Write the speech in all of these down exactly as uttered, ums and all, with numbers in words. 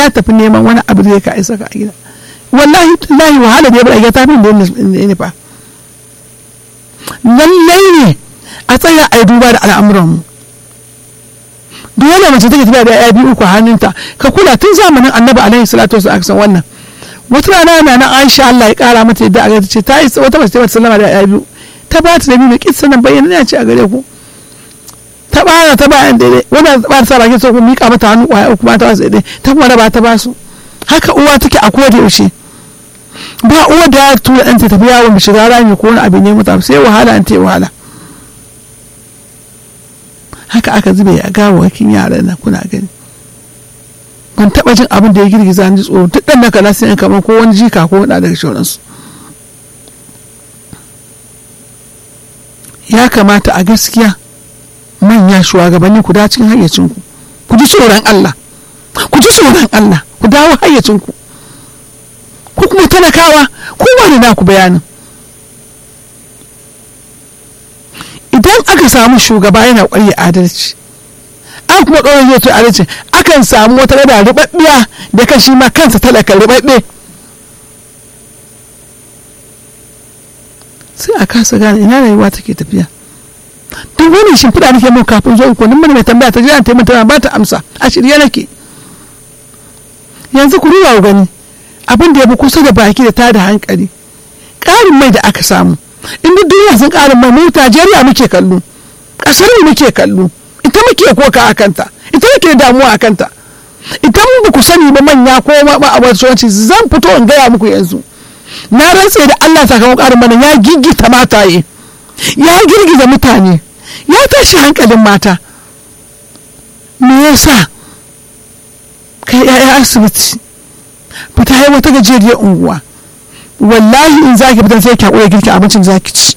ya tafi neman wani abu zai ka isa ka a gida. Wallahi wallahi wahala da ya bada ya tafi da ne fa. Lallai ne a tsaya a duba da al'amuranmu. Dole mace take tafiya da ya biyu uku hannunta ka kula tun zamanin Annabi alaihi salatu wasallam aka san wannan. Wata rana na na Aisha Allah ya kara mata yadda aka ce ta yi wata mace ta sallama da ya biyu ta ba ta da biyu kitsa nan bayyana ne ce a gare ku. Ta bara ta bayan daidai wanda ba ta bakin so ku mika mata hannu kwaya uku ba ta wasu daidai ta kuma ba ta ba su. Haka uwa take a koda yaushe. Ba uwa da ya tura ɗanta tafi yawon shiga rami ko wani abin ne mutu sai wahala an ta yi wahala. Haka aka zube a gawawakin yaran nan kuna gani. Ban taɓa jin abin da ya girgiza ni tsoro duk ɗan naka na sayan kamar ko wani jika ko wani daga shauransu. Ya kamata a gaskiya manya shugabanni ku da cikin hayyacinku ku ji tsoron Allah ku ji tsoron Allah ku dawo hayyacinku ku kuma talakawa kowa da naku bayanin. Idan aka samu shugaba yana ƙwarya adalci an kuma ɗora zai to adalci akan samu wata rada rubabbiya da kashi ma kansa talaka rubabbe sai a kasa gane ina rayuwa take tafiya. Duk wani shimfiɗa nake mun kafin zo ko nan mai tambaya ta jira ta mutana ba ta amsa a shirye nake. Yanzu ku riwa gani abin da ya fi kusa da baki da tada hankali ƙarin mai da aka samu. In duk duniya sun ƙarin mai mu Najeriya muke kallo ƙasar mu muke kallo ita muke koka a kanta ita muke damuwa a kanta. Idan ba ku sani ba manya ko ma a wasu zan fito in gaya muku yanzu na rantse da Allah sakamakon ƙarin mana ya gigita mataye ya girgiza mutane ya tashi hankalin mata. Me yasa kai ya'ya asibiti fita yi wata gajeriyar unguwa wallahi in zaki fitan sai ki haƙura girki abincin zaki ci.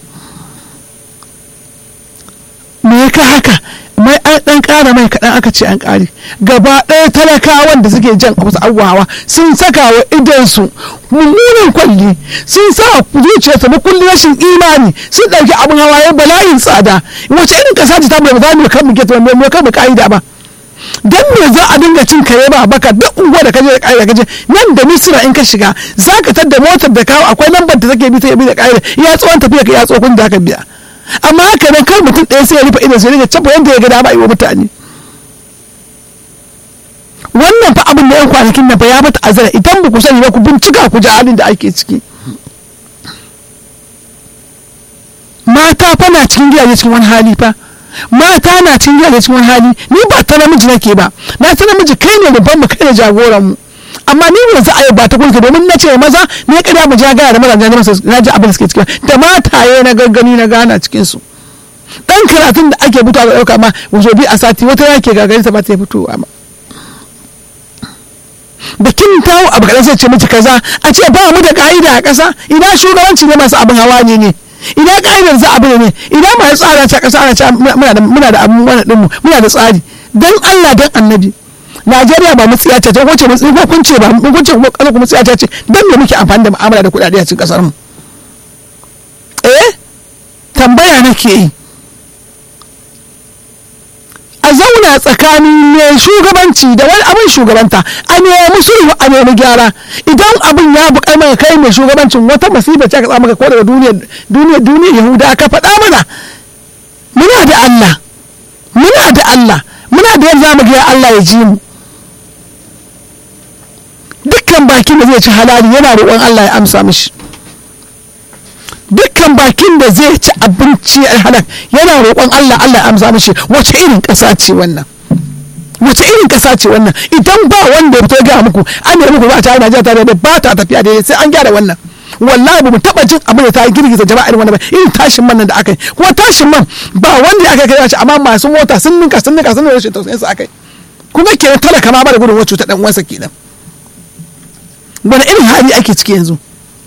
Me ya ka haka mai an ɗan ƙara mai kaɗan aka ce an ƙare gaba ɗaya talakawan da suke jan wasu abubuwa sun saka wa idonsu mummunan kwalli sun sa zuciyarsa makullin rashin imani sun ɗauki abin hawa ya bala'in tsada. Wace irin ƙasa ce ta mai ba za mu kan mu ke tuwa mu kan mu ƙa'ida ba. Dan me za a dinga cin kare ba baka duk unguwa da kaje da ƙa'ida kaje nan da misira in ka shiga za ka tadda motar da kawo akwai lambar da take bi ta bi da ƙa'ida ya tsohon tafiya ka ya tsohon da ka biya. Amma haka nan kar mutum ɗaya sai ya rufe idan sai ya cafa yadda ya ga dama yi wa mutane. Wannan fa abin da yan kwanakin nan fa ya bata azara idan ba ku sani ba ku bincika ku ji halin da ake ciki. Mata fa na cikin gidaje cikin wani hali fa. Mata na cikin gidaje cikin wani hali ni ba ta namiji nake ba na ta namiji kai ne babban mu kai ne jagoran mu. Amma ni yanzu a ba ta kulke domin na ce maza ne kada mu ja gaya da mazajen da masa na ji abin da suke cikin da mataye na gaggani na gana cikin su. Dan karatun da ake fitowa da dauka ma wazo bi a sati wata yake gagari ta ba ta fitowa ma. Da kin tawo abu kadan sai ce miki kaza a ce ba mu da ka'ida a ƙasa ina shugabanci ne masu abin hawa ne ne ina ka'idar za abu ne ina ma tsara ta ƙasa ana ce muna da muna da abun wannan din mu muna da tsari dan Allah dan Annabi. Najeriya ba mutsiya ce ta wace mutsiya ko kun ce ba kun ce kuma kaza kuma mutsiya ce dan me muke amfani da mu'amala da kuɗaɗe a cikin kasar mu. Eh tambaya nake yi a zauna tsakanin mai shugabanci da wani abin shugabanta a nemi sulhu a nemi gyara idan abin ya buƙai maka kai mai shugabancin wata masifa ce ka tsama maka ko daga duniyar duniyar duniyar Yahuda ka faɗa mana muna da Allah muna da Allah muna da yadda zamu ga Allah ya ji mu. Dukkan bakin da zai ci halali yana roƙon Allah ya amsa mishi. Dukkan bakin da zai ci abinci halal yana roƙon Allah Allah ya amsa mishi. Wace irin ƙasa ce wannan? Wace irin ƙasa ce wannan? Idan ba wanda ya fito ga muku an yi muku ba ta Najeriya ta da ba ta tafiya daidai sai an gyara wannan. Wallahi ba mu taɓa jin abin da ta girgiza jama'a irin wannan ba irin tashin man da aka yi kuma tashin man ba wanda aka kai shi amma masu mota sun ninka sun ninka sun rashin tausayin su aka yi kuma kenan talaka ma ba da gudun wacce ta dan uwansa kenan. Wani irin hali ake ciki yanzu?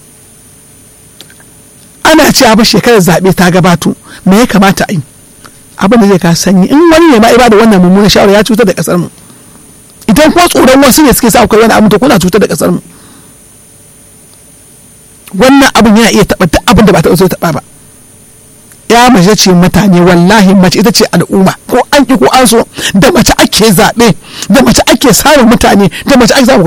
Ana cewa ba shekarar zaɓe ta gabato me ya kamata a yi abin da zai ka sanyi in wani ne ma ya bada wannan mummunan shawara ya cutar da kasar mu idan kuma tsoron wasu ne suke sa akwai wani abu to kuna cutar da kasar mu. Wannan abin yana iya taɓa duk abin da ba ta so taɓa ba. Ya mace ce mutane wallahi mace ita ce al'umma ko an ki ko an so da mace ake zaɓe da mace ake samun mutane da mace ake samun